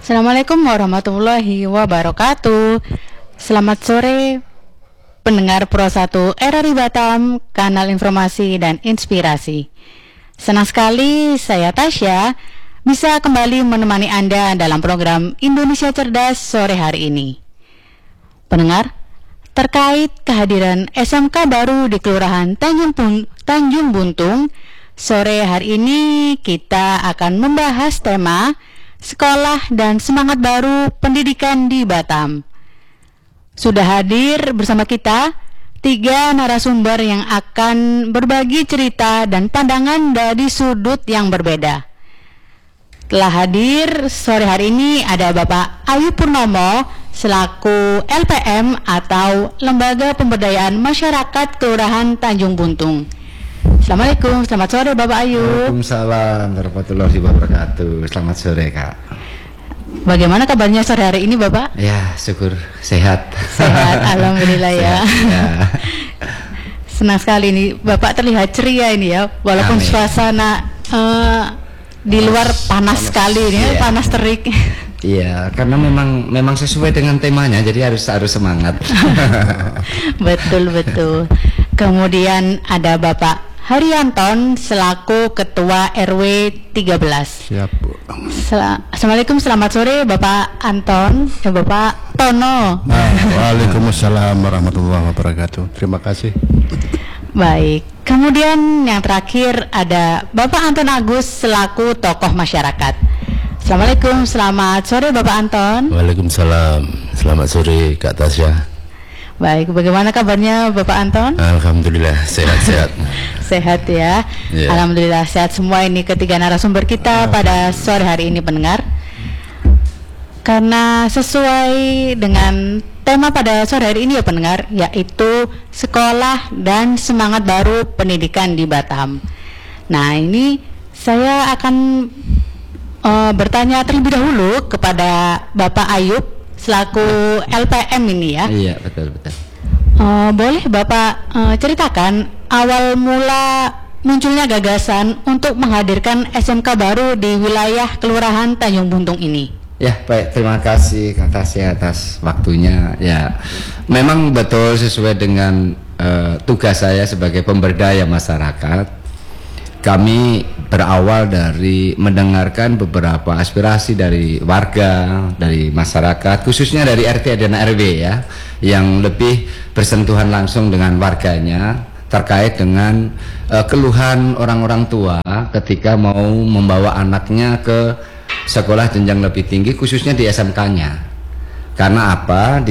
Assalamualaikum warahmatullahi wabarakatuh. Selamat sore pendengar Pro 1 RRI Batam, kanal informasi dan inspirasi. Senang sekali saya Tasya bisa kembali menemani Anda dalam program Indonesia Cerdas sore hari ini. Pendengar, terkait kehadiran SMK baru di Kelurahan Tanjung Buntung, sore hari ini kita akan membahas tema Sekolah dan Semangat Baru Pendidikan di Batam. Sudah hadir bersama kita 3 narasumber yang akan berbagi cerita dan pandangan dari sudut yang berbeda. Telah hadir sore hari ini ada Bapak Ayu Purnomo selaku LPM atau Lembaga Pemberdayaan Masyarakat Kelurahan Tanjung Buntung. Assalamualaikum, selamat sore Bapak Ayu. Waalaikumsalam warahmatullahi wabarakatuh. Selamat sore Kak. Bagaimana kabarnya sore hari ini Bapak? Ya, syukur sehat. Sehat, alhamdulillah ya. Ya. Senang sekali ini Bapak terlihat ceria ini ya, walaupun Amin. suasana di luar panas sekali ini, iya. panas terik. Iya, karena memang sesuai dengan temanya, jadi harus semangat. Betul. Kemudian ada Bapak Haryanton selaku Ketua RW 13. Siap, Bu. Assalamualaikum, selamat sore Bapak Anton dan Bapak Tono. Waalaikumsalam warahmatullahi wabarakatuh. Terima kasih. Baik, kemudian yang terakhir ada Bapak Anton Agus selaku tokoh masyarakat. Assalamualaikum, selamat sore Bapak Anton. Waalaikumsalam, selamat sore Kak Tasya. Baik, bagaimana kabarnya Bapak Anton? Alhamdulillah sehat-sehat. Sehat ya. Yeah. Alhamdulillah sehat semua ini ketiga narasumber kita pada sore hari ini pendengar. Karena sesuai dengan tema pada sore hari ini ya pendengar, yaitu sekolah dan semangat baru pendidikan di Batam. Nah ini saya akan bertanya terlebih dahulu kepada Bapak Ayub selaku LPM ini ya. Iya, betul. Boleh Bapak ceritakan awal mula munculnya gagasan untuk menghadirkan SMK baru di wilayah Kelurahan Tanjung Buntung ini? Ya, baik. Terima kasih Kak Tasya atas waktunya. Ya, memang betul sesuai dengan tugas saya sebagai pemberdaya masyarakat. Kami berawal dari mendengarkan beberapa aspirasi dari warga, dari masyarakat, khususnya dari RT dan RW ya, yang lebih bersentuhan langsung dengan warganya terkait dengan keluhan orang-orang tua ketika mau membawa anaknya ke sekolah jenjang lebih tinggi, khususnya di SMK-nya. Karena apa?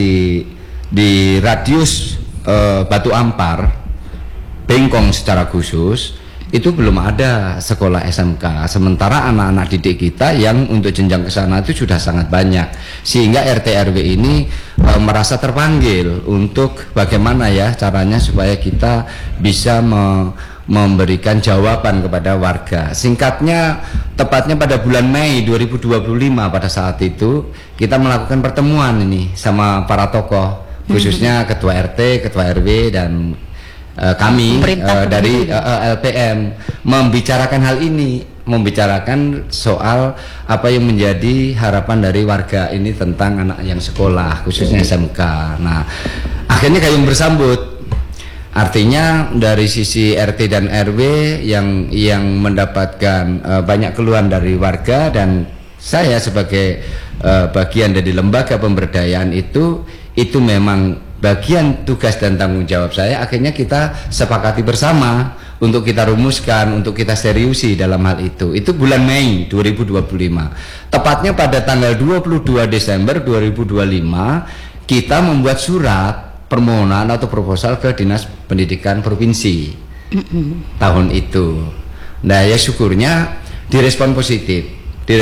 Di radius Batu Ampar, Bengkong secara khusus, itu belum ada sekolah SMK, sementara anak-anak didik kita yang untuk jenjang ke sana itu sudah sangat banyak, sehingga RT RW ini merasa terpanggil untuk bagaimana ya caranya supaya kita bisa memberikan jawaban kepada warga. Singkatnya, tepatnya pada bulan Mei 2025 pada saat itu kita melakukan pertemuan ini sama para tokoh, khususnya Ketua RT, Ketua RW dan kami dari LPM membicarakan hal ini, membicarakan soal apa yang menjadi harapan dari warga ini tentang anak yang sekolah, khususnya SMK. Nah, akhirnya kayung bersambut. Artinya dari sisi RT dan RW yang mendapatkan banyak keluhan dari warga, dan saya sebagai bagian dari lembaga pemberdayaan itu memang bagian tugas dan tanggung jawab saya. Akhirnya kita sepakati bersama untuk kita rumuskan, untuk kita seriusi dalam hal itu. Itu bulan Mei 2025. Tepatnya pada tanggal 22 Desember 2025 kita membuat surat permohonan atau proposal ke Dinas Pendidikan Provinsi tahun itu. Nah ya syukurnya direspon positif.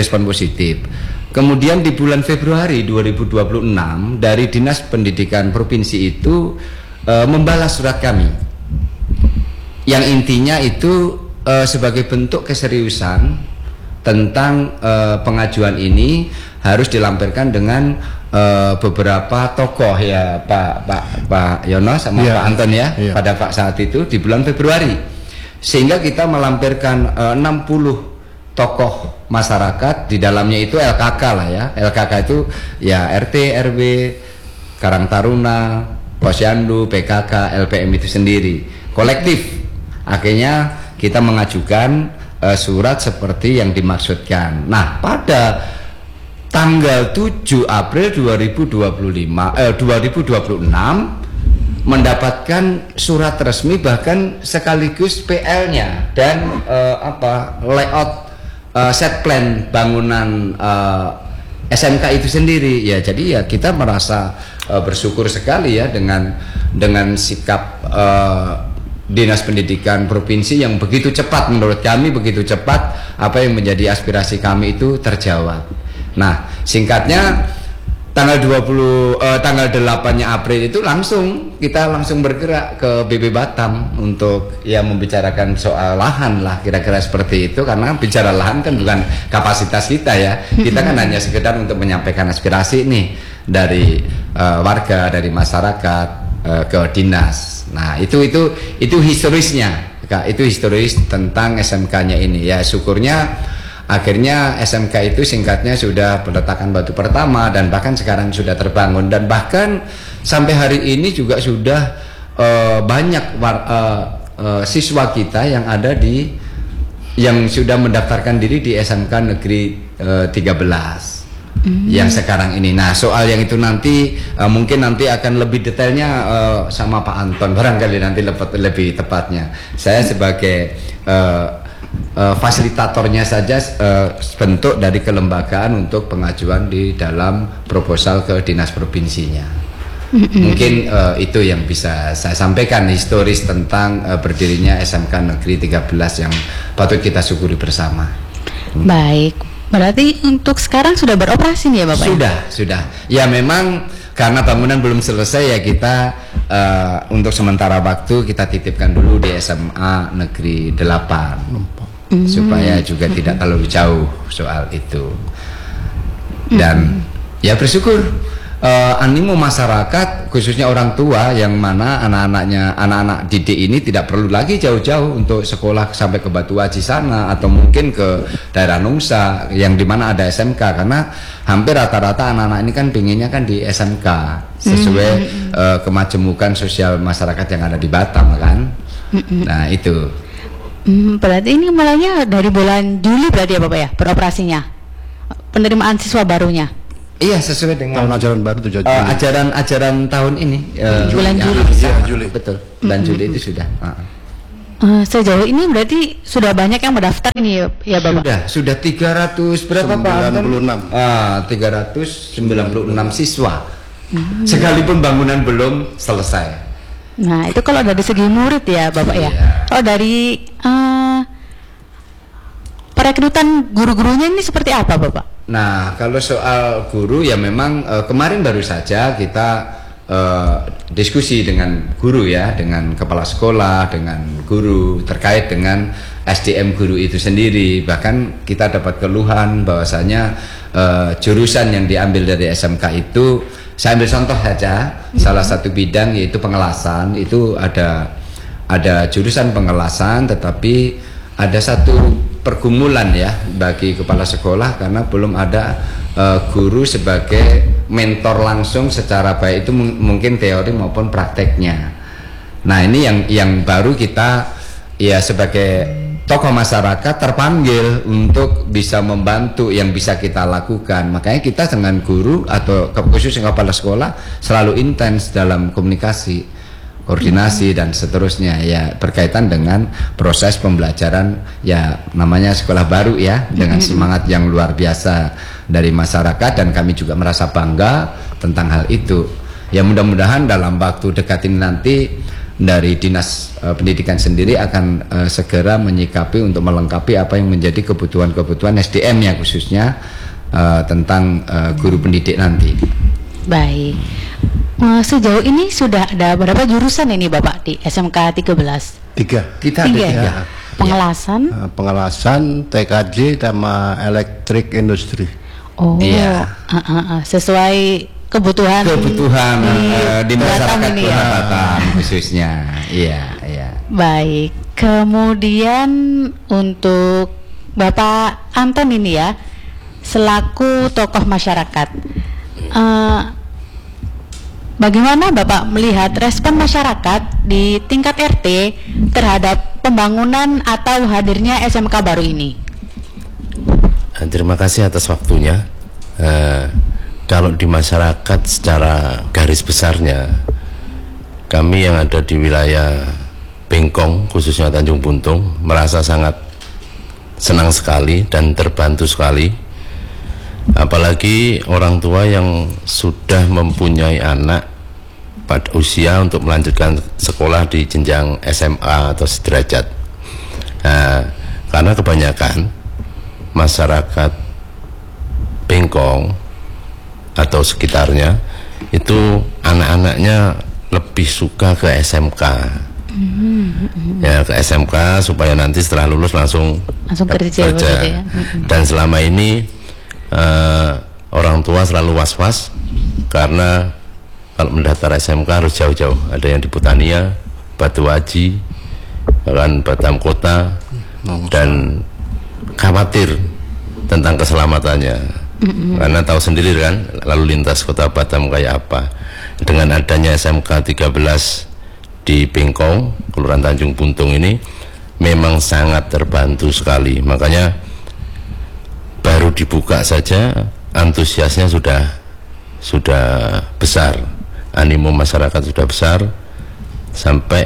Kemudian di bulan Februari 2026 dari Dinas Pendidikan Provinsi itu membalas surat kami, yang intinya itu sebagai bentuk keseriusan tentang pengajuan ini harus dilampirkan dengan beberapa tokoh ya, Pak Yono sama Pak Anton ya, pada saat itu di bulan Februari, sehingga kita melampirkan 60 tokoh masyarakat, di dalamnya itu LKK lah ya. LKK itu ya RT, RW, Karang Taruna, Posyandu, PKK, LPM itu sendiri, kolektif. Akhirnya kita mengajukan surat seperti yang dimaksudkan. Nah, pada tanggal 7 April 2026 mendapatkan surat resmi, bahkan sekaligus PL-nya dan layout set plan bangunan SMK itu sendiri ya. Jadi ya kita merasa bersyukur sekali ya dengan sikap Dinas Pendidikan Provinsi yang begitu cepat, menurut kami begitu cepat apa yang menjadi aspirasi kami itu terjawab. Nah, singkatnya tanggal 8-nya April itu kita langsung bergerak ke BB Batam untuk ya membicarakan soal lahan lah, kira-kira seperti itu. Karena bicara lahan kan bukan kapasitas kita ya, kita kan hanya sekedar untuk menyampaikan aspirasi nih dari warga, dari masyarakat ke dinas. Nah, itu historisnya, Kak. Itu historis tentang SMK-nya ini ya. Syukurnya akhirnya SMK itu singkatnya sudah peletakan batu pertama dan bahkan sekarang sudah terbangun, dan bahkan sampai hari ini juga sudah banyak siswa kita yang sudah mendaftarkan diri di SMK Negeri 13 yang sekarang ini. Nah, soal yang itu nanti mungkin nanti akan lebih detailnya sama Pak Anton barangkali nanti lebih tepatnya. Saya sebagai fasilitatornya saja, bentuk dari kelembagaan untuk pengajuan di dalam proposal ke dinas provinsinya. Mungkin itu yang bisa saya sampaikan, historis tentang berdirinya SMK Negeri 13 yang patut kita syukuri bersama. Baik, berarti untuk sekarang sudah beroperasi nih ya Bapak? Sudah. Ya memang karena bangunan belum selesai ya, kita untuk sementara waktu kita titipkan dulu di SMA Negeri 8 supaya juga tidak terlalu jauh soal itu. Dan ya bersyukur animo masyarakat khususnya orang tua yang mana anak-anak didik ini tidak perlu lagi jauh-jauh untuk sekolah sampai ke Batu Aji sana atau mungkin ke daerah Nungsa yang dimana ada SMK, karena hampir rata-rata anak-anak ini kan pinginnya kan di SMK sesuai kemajemukan sosial masyarakat yang ada di Batam kan. Nah itu berarti ini mulainya dari bulan Juli berarti ya Bapak ya beroperasinya, penerimaan siswa barunya? Iya, sesuai dengan tahun ajaran baru 7 Juli. Ajaran tahun ini bulan Juli. Iya, Juli. Betul. Bulan Juli itu sudah. Sejauh ini berarti sudah banyak yang mendaftar ini ya Bapak? Sudah 300 berapa Pak? 96. 396 siswa. Sekalipun bangunan belum selesai. Nah, itu kalau dari segi murid ya Bapak ya. Oh, dari perekrutan guru-gurunya ini seperti apa Bapak? Nah, kalau soal guru ya memang kemarin baru saja kita diskusi dengan guru ya, dengan kepala sekolah, dengan guru terkait dengan SDM guru itu sendiri. Bahkan kita dapat keluhan bahwasanya jurusan yang diambil dari SMK itu, saya ambil contoh saja, salah satu bidang yaitu pengelasan, itu ada jurusan pengelasan, tetapi ada satu pergumulan ya bagi kepala sekolah karena belum ada guru sebagai mentor langsung secara baik itu mungkin teori maupun prakteknya. Nah, ini yang baru kita ya sebagai tokoh masyarakat terpanggil untuk bisa membantu yang bisa kita lakukan. Makanya kita dengan guru atau khususnya kepala sekolah selalu intens dalam komunikasi, koordinasi dan seterusnya ya, berkaitan dengan proses pembelajaran ya, namanya sekolah baru ya, dengan semangat yang luar biasa dari masyarakat, dan kami juga merasa bangga tentang hal itu. Ya mudah-mudahan dalam waktu dekat ini nanti dari Dinas Pendidikan sendiri akan segera menyikapi untuk melengkapi apa yang menjadi kebutuhan SDM ya, khususnya tentang guru pendidik nanti. Baik. Sejauh ini sudah ada berapa jurusan ini Bapak di SMK 13? 3. Kita ada 3. Pengelasan, Pengelasan, TKJ, sama elektrik industri. oh Iya. Sesuai kebutuhan di masyarakat ini ya. Batam khususnya. Iya. Baik. Kemudian untuk Bapak Anton ini ya, selaku tokoh masyarakat, bagaimana Bapak melihat respon masyarakat di tingkat RT terhadap pembangunan atau hadirnya SMK baru ini? Terima kasih atas waktunya. Kalau di masyarakat secara garis besarnya, kami yang ada di wilayah Bengkong, khususnya Tanjung Buntung, merasa sangat senang sekali dan terbantu sekali. Apalagi orang tua yang sudah mempunyai anak pada usia untuk melanjutkan sekolah di jenjang SMA atau sederajat. Karena kebanyakan masyarakat Bengkong atau sekitarnya itu anak-anaknya lebih suka ke SMK. Ya, ke SMK supaya nanti setelah lulus langsung kerja. Ya. Dan selama ini orang tua selalu was-was karena kalau mendaftar SMK harus jauh-jauh. Ada yang di Putania, Batu Haji, bahkan Batam Kota, dan khawatir tentang keselamatannya. Karena tahu sendiri kan lalu lintas kota Batam kayak apa. Dengan adanya SMK 13 di Bengkong, Kelurahan Tanjung Buntung ini memang sangat terbantu sekali. Makanya baru dibuka saja antusiasnya sudah besar, animo masyarakat sudah besar, sampai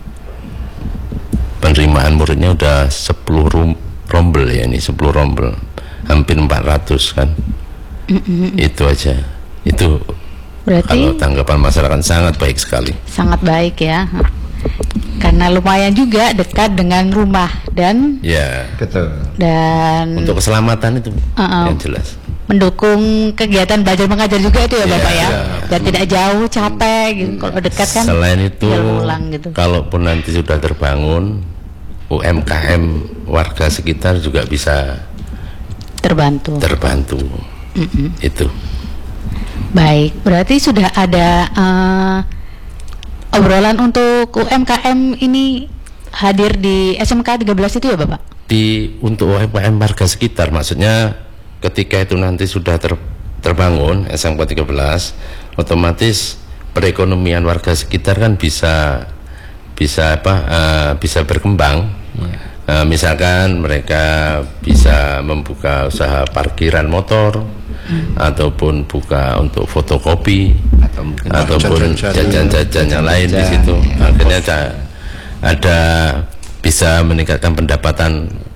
penerimaan muridnya udah 10 rombel ya, ini 10 rombel, hampir 400 kan. Itu aja. Itu berarti kalau tanggapan masyarakat sangat baik sekali. Sangat baik ya. Karena lumayan juga dekat dengan rumah dan ya, betul. Dan untuk keselamatan itu yang jelas. Mendukung kegiatan belajar mengajar juga itu ya Bapak ya. Dan tidak jauh capek gitu. Kalau dekat kan. Selain itu, gitu. Kalaupun nanti sudah terbangun, UMKM warga sekitar juga bisa terbantu. Itu. Baik, berarti sudah ada obrolan untuk UMKM ini hadir di SMK 13 itu ya Bapak? Untuk UMKM warga sekitar, maksudnya ketika itu nanti sudah terbangun SMK 13, otomatis perekonomian warga sekitar kan bisa berkembang. Misalkan mereka bisa membuka usaha parkiran motor, ataupun buka untuk fotokopi, ataupun jajan-jajan yang lain di situ. Akhirnya ada bisa meningkatkan pendapatan